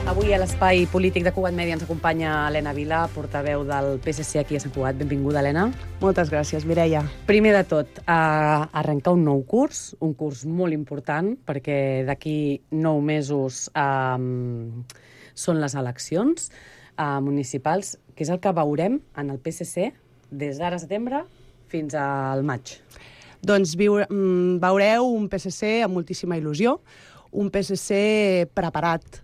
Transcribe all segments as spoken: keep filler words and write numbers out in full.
Avui a l'Espai Polític de Cugat Mèdia ens acompanya Helena Vila, portaveu del P S C aquí a Sant Cugat. Benvinguda, Helena. Moltes gràcies, Mireia. Primer de tot, eh, arrencar un nou curs, un curs molt important, perquè d'aquí nou mesos eh, són les eleccions eh, municipals, que és el que veurem en el P S C des d'ara setembre fins al maig. Doncs viure, veureu un P S C amb moltíssima il·lusió, un P S C preparat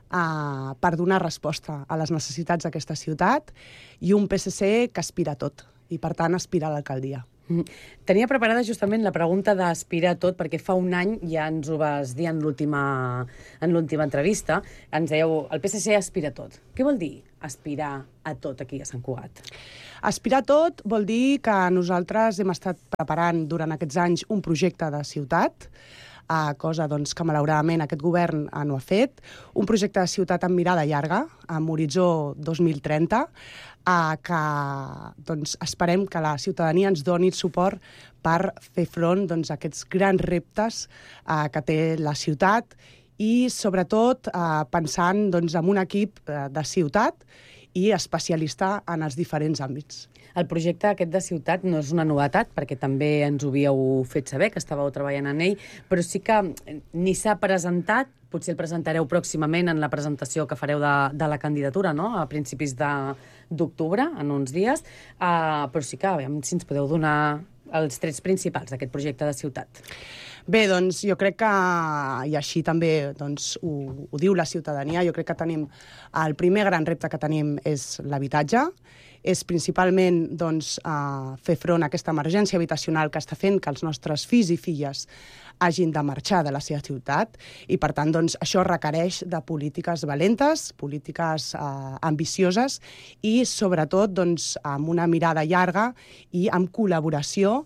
Uh, per donar resposta a les necessitats d'aquesta ciutat i un P S C que aspira a tot i, per tant, aspira a l'alcaldia. Mm. Tenia preparada justament la pregunta d'aspirar a tot, perquè fa un any ja ens ho vas dir en l'última en l'última entrevista. Ens dèieu, el P S C aspira a tot. Què vol dir aspirar a tot aquí a Sant Cugat? Aspirar a tot vol dir que nosaltres hem estat preparant durant aquests anys un projecte de ciutat, Uh, cosa doncs, que malauradament aquest govern uh, no ha fet, un projecte de ciutat amb mirada llarga, amb horitzó dos mil trenta, uh, que doncs, esperem que la ciutadania ens doni suport per fer front doncs, a aquests grans reptes uh, que té la ciutat i, sobretot, uh, pensant doncs, en un equip uh, de ciutat i especialista en els diferents àmbits. El projecte aquest de ciutat no és una novetat, perquè també ens ho havíeu fet saber, que estàveu treballant en ell, però sí que ni s'ha presentat, potser el presentareu pròximament en la presentació que fareu de, de la candidatura, no?, a principis d'octubre, en uns dies, uh, però sí que, a veure si ens podeu donar els trets principals d'aquest projecte de ciutat. Bé, doncs jo crec que, i així també doncs, ho, ho diu la ciutadania, jo crec que tenim, el primer gran repte que tenim és l'habitatge, és principalment doncs, uh, fer front a aquesta emergència habitacional que està fent que els nostres fills i filles hagin de marxar de la seva ciutat i, per tant, doncs, això requereix de polítiques valentes, polítiques uh, ambicioses i, sobretot, doncs, amb una mirada llarga i amb col·laboració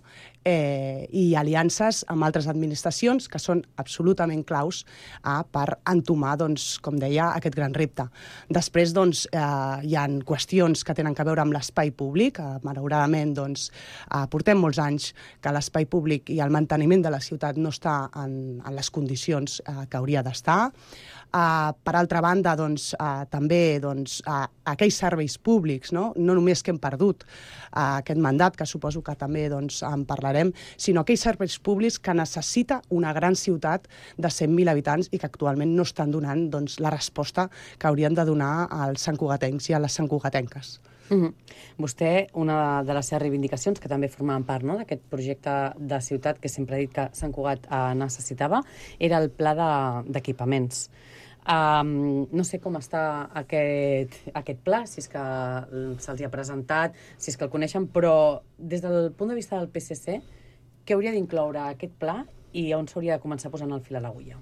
Eh, i aliances amb altres administracions que són absolutament claus eh, per entomar, doncs, com deia, aquest gran repte. Després, doncs, eh, hi ha qüestions que tenen a veure amb l'espai públic. Eh, malauradament, doncs, eh, portem molts anys que l'espai públic i el manteniment de la ciutat no està en, en les condicions eh, que hauria d'estar. Uh, per altra banda, doncs, uh, també doncs, uh, aquells serveis públics, no, no només que hem perdut uh, aquest mandat, que suposo que també doncs, en parlarem, sinó aquells serveis públics que necessita una gran ciutat de cent mil habitants i que actualment no estan donant doncs, la resposta que haurien de donar als santcugatencs i a les santcugatenques. Mm-hmm. Vostè, una de les seves reivindicacions, que també formaven part, no?, d'aquest projecte de ciutat que sempre ha dit que Sant Cugat eh, necessitava, era el pla d'equipaments. De, Um, no sé com està aquest, aquest pla, si és que se'ls ha presentat, si és que el coneixen, però des del punt de vista del P S C, què hauria d'incloure aquest pla i on s'hauria de començar posant el fil a l'agulla?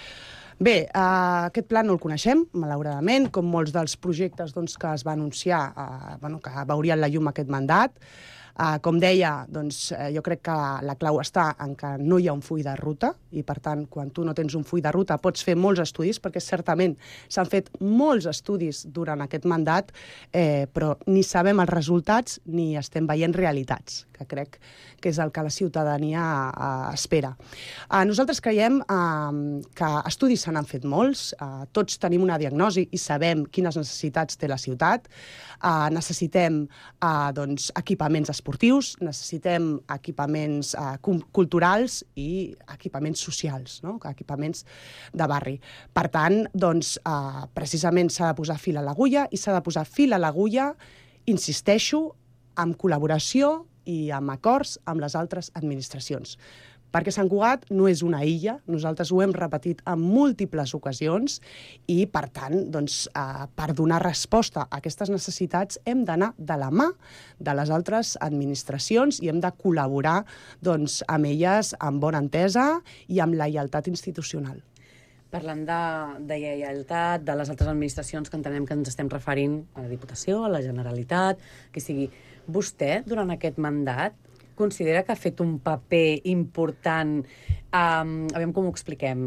Bé, uh, aquest pla no el coneixem, malauradament, com molts dels projectes doncs, que es va anunciar, uh, bueno, que veurien la llum aquest mandat. Uh, com deia, doncs, uh, jo crec que la clau està en que no hi ha un full de ruta i, per tant, quan tu no tens un full de ruta pots fer molts estudis, perquè certament s'han fet molts estudis durant aquest mandat, eh, però ni sabem els resultats ni estem veient realitats, que crec que és el que la ciutadania uh, espera. Uh, nosaltres creiem uh, que estudis se n'han fet molts, uh, tots tenim una diagnosi i sabem quines necessitats té la ciutat, uh, necessitem uh, doncs, equipaments esportius, necessitem equipaments uh, culturals i equipaments socials, no?, equipaments de barri. Per tant, doncs, uh, precisament s'ha de posar fil a l'agulla i s'ha de posar fil a l'agulla, insisteixo, amb col·laboració i amb acords amb les altres administracions. Perquè Sant Cugat no és una illa, nosaltres ho hem repetit en múltiples ocasions i, per tant, doncs, eh, per donar resposta a aquestes necessitats hem d'anar de la mà de les altres administracions i hem de col·laborar doncs, amb elles amb bona entesa i amb lleialtat institucional. Parlant de, de lleialtat, de les altres administracions que entenem que ens estem referint a la Diputació, a la Generalitat, que sigui, vostè, durant aquest mandat, considera que ha fet un paper important, um, a veure com ho expliquem,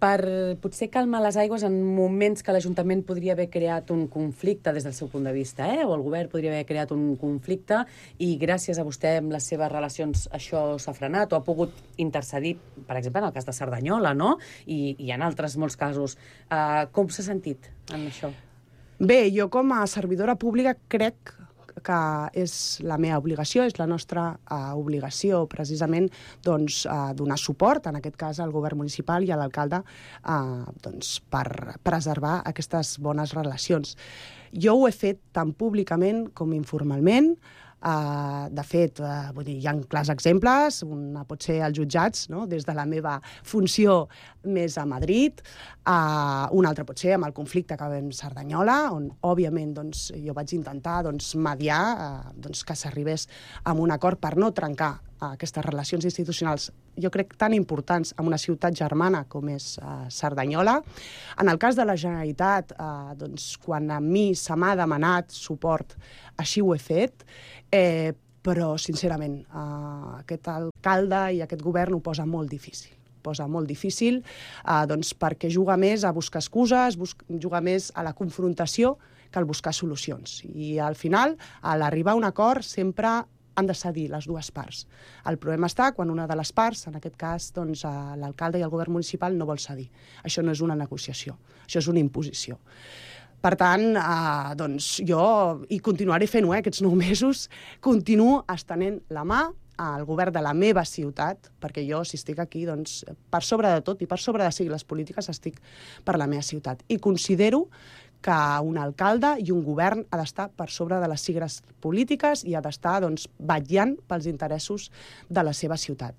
per potser calmar les aigües en moments que l'Ajuntament podria haver creat un conflicte des del seu punt de vista, eh? o el govern podria haver creat un conflicte i gràcies a vostè amb les seves relacions això s'ha frenat o ha pogut intercedir, per exemple, en el cas de Cerdanyola, no? I, i en altres molts casos. Uh, com s'ha sentit en això? Bé, jo com a servidora pública crec que és la meva obligació, és la nostra uh, obligació, precisament, doncs, uh, donar suport, en aquest cas, al govern municipal i a l'alcalde, uh, doncs, per preservar aquestes bones relacions. Jo ho he fet tant públicament com informalment. Uh, de fet, uh, vull dir, hi ha clars exemples, una pot ser als jutjats, no? Des de la meva funció més a Madrid, uh, una altra pot ser amb el conflicte que vam a Cerdanyola, on, òbviament, doncs, jo vaig intentar doncs, mediar uh, doncs, que s'arribés a un acord per no trencar uh, aquestes relacions institucionals, jo crec, tan importants en una ciutat germana com és uh, Cerdanyola. En el cas de la Generalitat, uh, doncs, quan a mi se m'ha demanat suport, així ho he fet, eh, però, sincerament, uh, aquest alcalde i aquest govern ho posa molt difícil. posa molt difícil, eh, doncs perquè juga més a buscar excuses, bus- juga més a la confrontació que al buscar solucions. I al final, a l'arribar a un acord, sempre han de cedir les dues parts. El problema està quan una de les parts, en aquest cas doncs, eh, l'alcalde i el govern municipal, no vol cedir. Això no és una negociació, això és una imposició. Per tant, eh, doncs jo, i continuaré fent-ho, eh, aquests nou mesos, continuo estenent la mà al govern de la meva ciutat, perquè jo, si estic aquí, doncs, per sobre de tot i per sobre de sigles polítiques, estic per la meva ciutat. I considero que un alcalde i un govern ha d'estar per sobre de les sigles polítiques i ha d'estar doncs, vetllant pels interessos de la seva ciutat.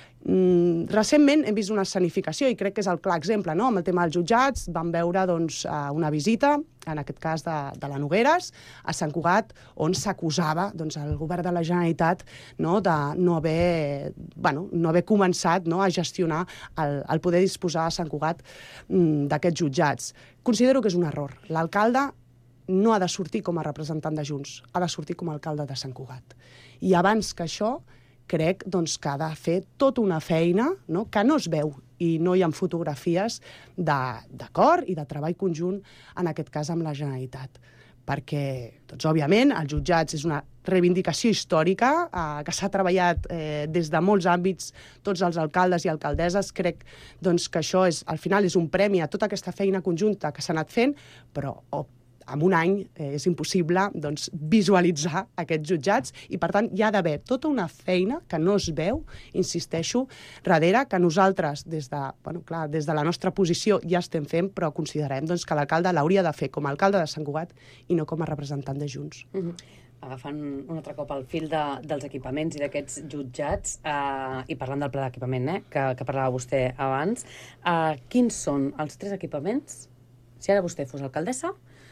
Mm, recentment hem vist una escenificació i crec que és el clar exemple, no? Amb el tema dels jutjats vam veure doncs, una visita, en aquest cas de, de la Nogueres, a Sant Cugat, on s'acusava doncs, el govern de la Generalitat, no? de no haver, bueno, no haver començat, no? a gestionar el, el poder disposar a Sant Cugat mm, d'aquests jutjats. Considero que és un error. L'alcalde no ha de sortir com a representant de Junts, ha de sortir com a alcalde de Sant Cugat. I abans que això, crec doncs, que ha de fer tota una feina, no? que no es veu i no hi ha fotografies d'acord i de treball conjunt, en aquest cas amb la Generalitat. Perquè, doncs, òbviament, els jutjats és una reivindicació històrica eh, que s'ha treballat eh, des de molts àmbits, tots els alcaldes i alcaldesses. Crec doncs, que això és, al final és un premi a tota aquesta feina conjunta que s'ha anat fent, però oh, en un any eh, és impossible doncs, visualitzar aquests jutjats i, per tant, hi ha d'haver tota una feina que no es veu, insisteixo, darrere, que nosaltres, des de, bueno, clar, des de la nostra posició ja estem fent, però considerem doncs, que l'alcalde l'hauria de fer com a alcalde de Sant Cugat i no com a representant de Junts. Mm-hmm. Agafant un altre cop el fil de, dels equipaments i d'aquests jutjats, eh, i parlant del pla d'equipament eh, que, que parlava vostè abans, eh, quins són els tres equipaments, si ara vostè fos alcaldessa,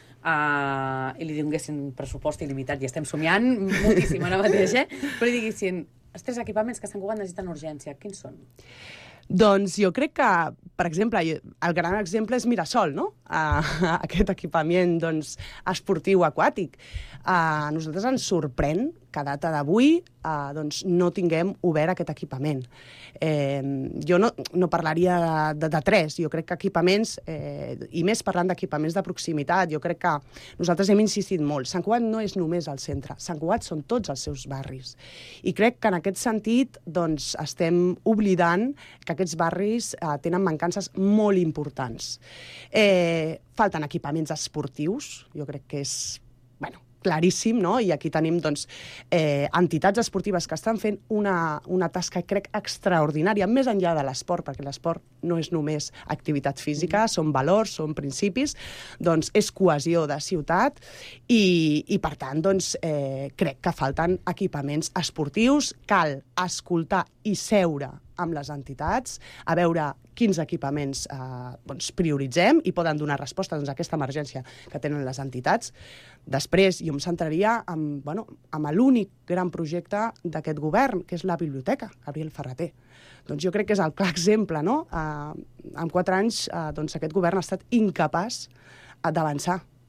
Uh, i li donguessin pressupost il·limitat, i estem somiant moltíssim ara mateix, eh? però li diguessin els tres equipaments que Sant Cugat necessiten urgència, quins són? Doncs jo crec que, per exemple, el gran exemple és Mirasol, no? Uh, aquest equipament doncs, esportiu aquàtic. Uh, a nosaltres ens sorprèn que a data d'avui uh, doncs, no tinguem obert aquest equipament. Eh, jo no, no parlaria de, de, de tres, jo crec que equipaments, eh, i més parlant d'equipaments de proximitat, jo crec que nosaltres hem insistit molt. Sant Cugat no és només el centre, Sant Cugat són tots els seus barris. I crec que en aquest sentit doncs, estem oblidant que aquests barris eh, tenen mancances molt importants. Eh, falten equipaments esportius, jo crec que és, bueno, claríssim, no? I aquí tenim doncs, eh, entitats esportives que estan fent una, una tasca, crec, extraordinària, més enllà de l'esport, perquè l'esport no és només activitat física, mm. són valors, són principis, doncs és cohesió de ciutat i, i per tant, doncs, eh, crec que falten equipaments esportius, cal escoltar i seure amb les entitats, a veure quins equipaments eh, doncs, prioritzem i poden donar resposta doncs, a aquesta emergència que tenen les entitats. Després, jo em centraria en, bueno, en l'únic gran projecte d'aquest govern, que és la biblioteca, Gabriel Ferrater. Doncs jo crec que és el clar exemple, no? Eh, en quatre anys, eh, doncs, aquest govern ha estat incapaç d'avançar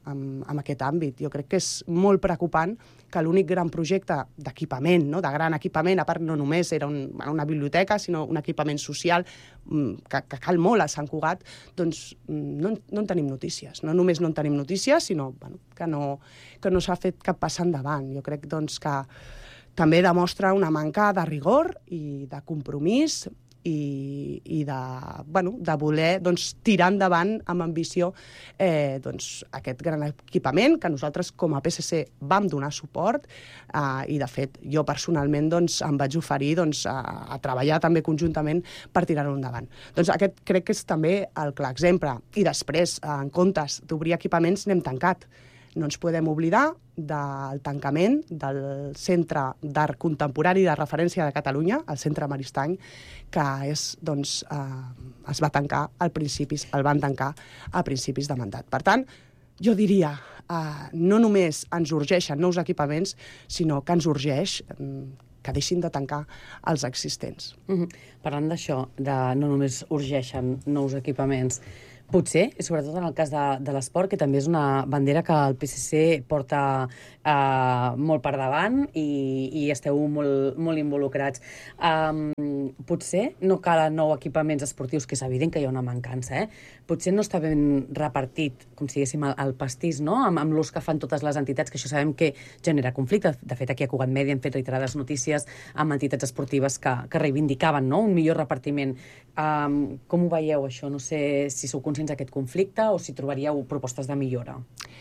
en, en aquest àmbit. Jo crec que és molt preocupant que l'únic gran projecte d'equipament, no? de gran equipament, a part no només era un, una biblioteca, sinó un equipament social que, que cal molt a Sant Cugat, doncs no, no en tenim notícies. No només no en tenim notícies, sinó bueno, que no, que no s'ha fet cap pas endavant. Jo crec doncs, que també demostra una manca de rigor i de compromís i, i de, bueno, de voler doncs, tirar endavant amb ambició eh, doncs, aquest gran equipament que nosaltres com a P S C vam donar suport eh, i de fet jo personalment doncs, em vaig oferir doncs, a, a treballar també conjuntament per tirar-ho endavant. Doncs aquest crec que és també el clar exemple. I després, en comptes d'obrir equipaments, n'hem tancat. No ens podem oblidar del tancament del Centre d'Art Contemporani de Referència de Catalunya, el Centre Maristany, que és, doncs, eh, es va tancar al principis, el van tancar a principis de mandat. Per tant, jo diria, eh, no només ens urgeixen nous equipaments, sinó que ens urgeix que deixin de tancar els existents. Mm-hmm. Parlant d'això, de no només urgeixen nous equipaments, potser, i sobretot en el cas de, de l'esport, que també és una bandera que el P S C porta eh, molt per davant i, i esteu molt, molt involucrats. Um, potser no calen nou equipaments esportius, que és evident que hi ha una mancança, eh? Potser no està ben repartit, com si diguéssim, el, el pastís, no? amb, amb l'ús que fan totes les entitats, que això sabem que genera conflicte. De fet, aquí a Cugat Mèdia hem fet reiterades notícies amb entitats esportives que, que reivindicaven, no?, un millor repartiment. Um, com ho veieu, això? No sé si sou conscients d'aquest conflicte o si trobaríeu propostes de millora.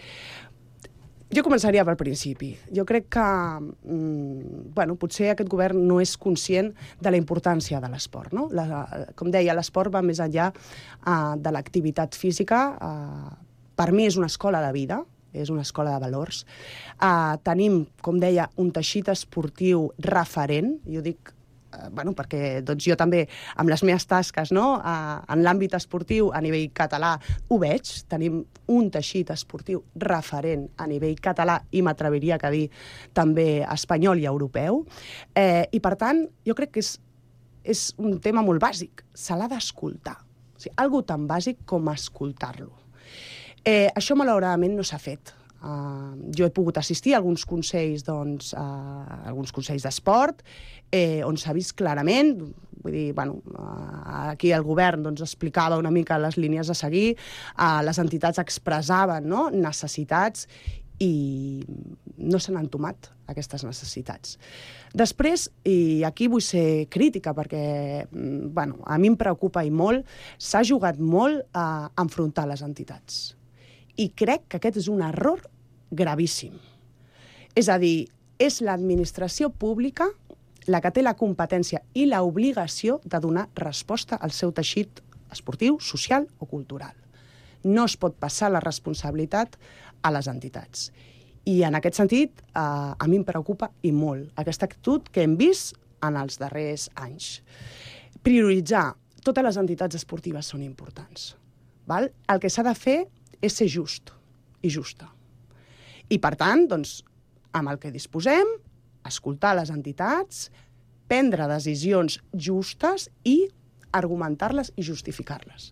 Jo començaria pel principi. Jo crec que mm, bueno, potser aquest govern no és conscient de la importància de l'esport. No? La, com deia, l'esport va més enllà uh, de l'activitat física. Uh, per mi és una escola de vida, és una escola de valors. Uh, tenim, com deia, un teixit esportiu referent, jo dic bueno, perquè doncs, jo també, amb les meves tasques, no? uh, en l'àmbit esportiu a nivell català ho veig, tenim un teixit esportiu referent a nivell català i m'atreviria a dir també espanyol i europeu, eh, i per tant jo crec que és, és un tema molt bàsic, se l'ha d'escoltar, o sigui, algo tan bàsic com escoltar-lo. Eh, això malauradament no s'ha fet. Uh, jo he pogut assistir a alguns consells, doncs, uh, alguns consells d'esport, eh, on s'ha vist clarament, vull dir, bueno, uh, aquí el govern doncs, explicava una mica les línies a seguir, uh, les entitats expressaven, no?, necessitats i no se n'han tomat aquestes necessitats. Després, i aquí vull ser crítica perquè bueno, a mi em preocupa i molt, s'ha jugat molt a enfrontar les entitats. I crec que aquest és un error gravíssim. És a dir, és l'administració pública la que té la competència i l'obligació de donar resposta al seu teixit esportiu, social o cultural. No es pot passar la responsabilitat a les entitats. I en aquest sentit, eh, a mi em preocupa i molt aquesta actitud que hem vist en els darrers anys. Prioritzar totes les entitats esportives són importants. Val? El que s'ha de fer és ser just i justa. I, per tant, doncs, amb el que disposem, escoltar les entitats, prendre decisions justes i argumentar-les i justificar-les.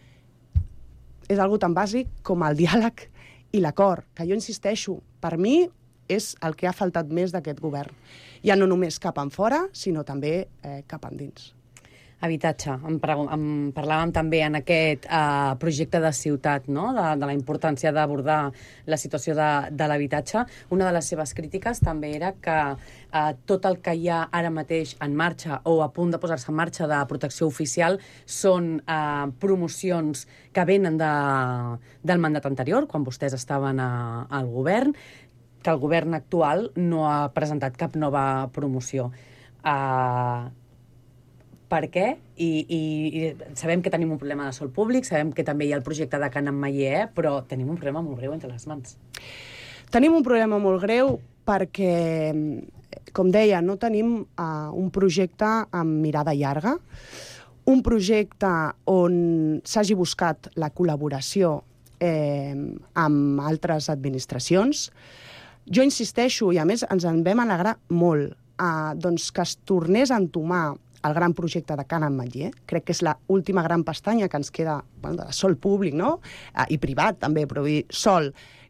És algo tan bàsic com el diàleg i l'acord, que jo insisteixo, per mi és el que ha faltat més d'aquest govern. Ja no només cap enfora, sinó també eh, cap endins. Habitatge. En, en parlàvem també en aquest uh, projecte de ciutat, no?, de, de la importància d'abordar la situació de, de l'habitatge. Una de les seves crítiques també era que uh, tot el que hi ha ara mateix en marxa o a punt de posar-se en marxa de protecció oficial són uh, promocions que venen de, del mandat anterior, quan vostès estaven a, al govern, que el govern actual no ha presentat cap nova promoció. Uh, Per què? I, i, I sabem que tenim un problema de sòl públic, sabem que també hi ha el projecte de Can Ametller, però tenim un problema molt greu entre les mans. Tenim un problema molt greu perquè, com deia, no tenim uh, un projecte amb mirada llarga, un projecte on s'hagi buscat la col·laboració eh, amb altres administracions. Jo insisteixo, i a més ens en vam alegrar molt, uh, doncs que es tornés a entomar el gran projecte de Can Ametller. Crec que és l'última gran pestanya que ens queda, bueno, de sòl públic, no?, uh, i privat també, però dir, sòl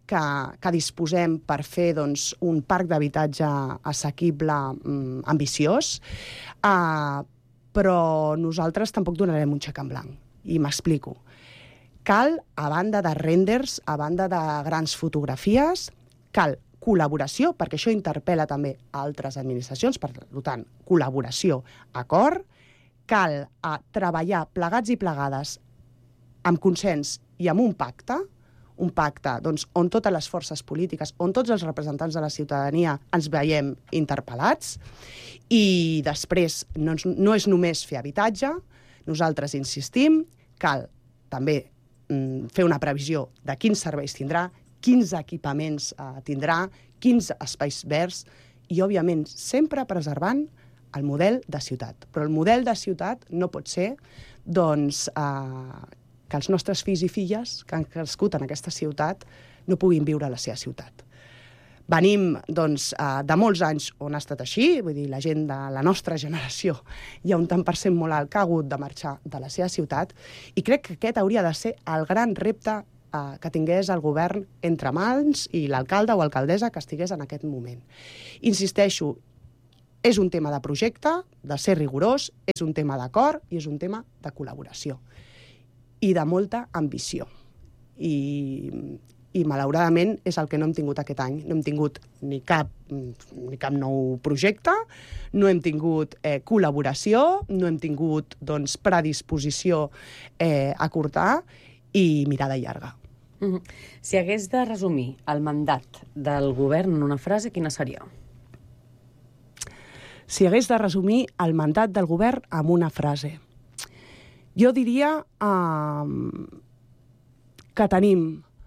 que, que disposem per fer doncs, un parc d'habitatge assequible, mm, ambiciós, uh, però nosaltres tampoc donarem un xec en blanc. I m'explico. Cal, a banda de renders, a banda de grans fotografies, cal col·laboració, perquè això interpel·la també a altres administracions, per tant, col·laboració, acord, cal a treballar plegats i plegades amb consens i amb un pacte, un pacte doncs, on totes les forces polítiques, on tots els representants de la ciutadania ens veiem interpel·lats, i després no, no és només fer habitatge, nosaltres insistim, cal també mm, fer una previsió de quins serveis tindrà, quins equipaments eh, tindrà, quins espais verds, i, òbviament, sempre preservant el model de ciutat. Però el model de ciutat no pot ser doncs, eh, que els nostres fills i filles que han crescut en aquesta ciutat no puguin viure a la seva ciutat. Venim doncs, eh, de molts anys on ha estat així, vull dir, la gent de la nostra generació hi ha un tant per cent molt alt que ha hagut de marxar de la seva ciutat, i crec que aquest hauria de ser el gran repte eh, que tingués el govern entre mans i l'alcalde o alcaldessa que estigués en aquest moment. Insisteixo, és un tema de projecte, de ser rigorós, és un tema d'acord i és un tema de col·laboració i de molta ambició. I, i malauradament és el que no hem tingut aquest any. No hem tingut ni cap, ni cap nou projecte, no hem tingut eh, col·laboració, no hem tingut doncs, predisposició eh, a cortar i mirada llarga. Mm-hmm. Si hagués de resumir el mandat del govern en una frase, quina seria? Si hagués de resumir el mandat del govern amb una frase, jo diria eh, que tenim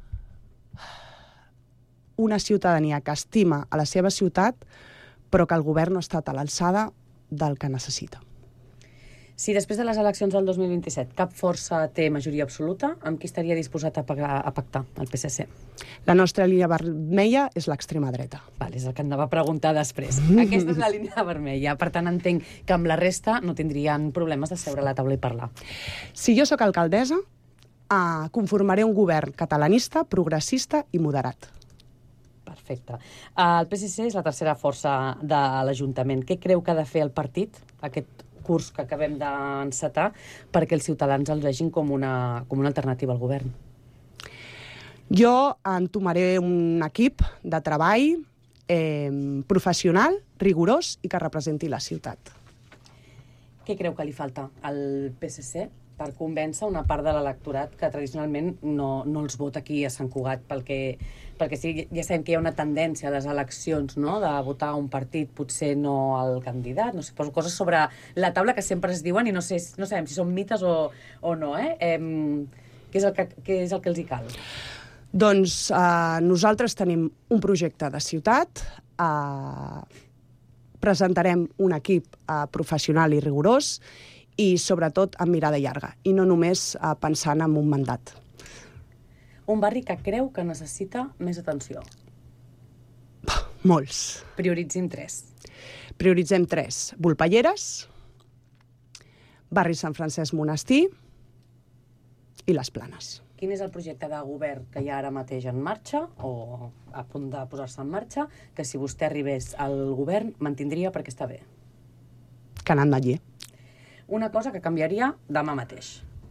una ciutadania que estima a la seva ciutat, però que el govern no ha estat a l'alçada del que necessita. Si després de les eleccions del dos mil vint-i-set cap força té majoria absoluta, amb qui estaria disposat a, pagar, a pactar el P S C? La nostra línia vermella és l'extrema dreta. Vale, és el que em anava a preguntar després. Aquesta és la línia vermella. Per tant, entenc que amb la resta no tindrien problemes de seure a la taula i parlar. Si jo sóc alcaldessa, eh, conformaré un govern catalanista, progressista i moderat. Perfecte. El P S C és la tercera força de l'Ajuntament. Què creu que ha de fer el partit, aquest curs que acabem d'encetar, perquè els ciutadans el vegin com una, com una alternativa al govern? Jo entomaré un equip de treball eh, professional, rigorós i que representi la ciutat. Què creu que li falta al P S C per convèncer una part de l'electorat que tradicionalment no, no els vota aquí a Sant Cugat, perquè, perquè sí, ja sabem que hi ha una tendència a les eleccions, no?, de votar un partit, potser no al candidat, no sé, poso coses sobre la taula que sempre es diuen i no, sé, no sabem si són mites o, o no, eh? eh què, és el que, què és el que els hi cal? Doncs eh, nosaltres tenim un projecte de ciutat, eh, presentarem un equip eh, professional i rigorós, i sobretot amb mirada llarga, i no només eh, pensant en un mandat. Un barri que creu que necessita més atenció? Molts. Prioritzin tres. Prioritzem tres. Volpelleres, barri Sant Francesc Monestir i les Planes. Quin és el projecte de govern que hi ha ara mateix en marxa, o a punt de posar-se en marxa, que si vostè arribés al govern mantindria perquè està bé? Canal Maller. Una cosa que canviaria demà mateix.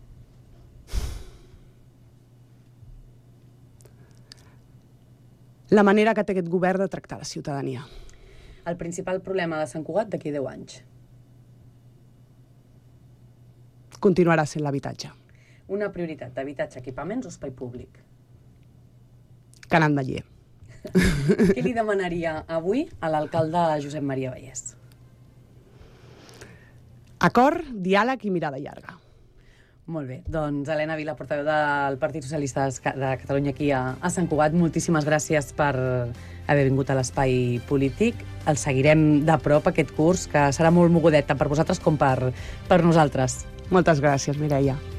La manera que té aquest govern de tractar la ciutadania. El principal problema de Sant Cugat d'aquí deu anys? Continuarà sent l'habitatge. Una prioritat d'habitatge, equipaments o espai públic? Canal Maller. Què li demanaria avui a l'alcalde Josep Maria Vallès? Acord, diàleg i mirada llarga. Molt bé. Doncs Helena Vila, portaveu del Partit Socialista de Catalunya aquí a, a Sant Cugat, moltíssimes gràcies per haver vingut a l'Espai Polític. El seguirem de prop, aquest curs, que serà molt mogudet tant per vosaltres com per, per nosaltres. Moltes gràcies, Mireia.